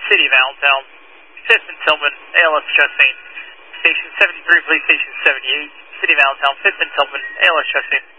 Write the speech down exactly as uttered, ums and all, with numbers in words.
City of Allentown, fifth and Tillman, A L S chest pain. Station seventy-three, police station seventy-eight, City of Allentown, fifth and Tillman, A L S chest pain.